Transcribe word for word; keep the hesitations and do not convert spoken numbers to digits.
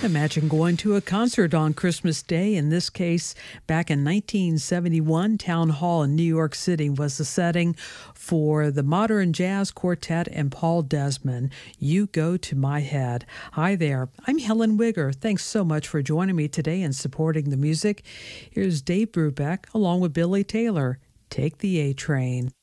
Imagine going to a concert on Christmas Day. In this case, back in nineteen seventy-one, Town Hall in New York City was the setting for the Modern Jazz Quartet and Paul Desmond, You Go to My Head. Hi there, I'm Helen Wigger. Thanks so much for joining me today and supporting the music. Here's Dave Brubeck along with Billy Taylor. Take the A Train.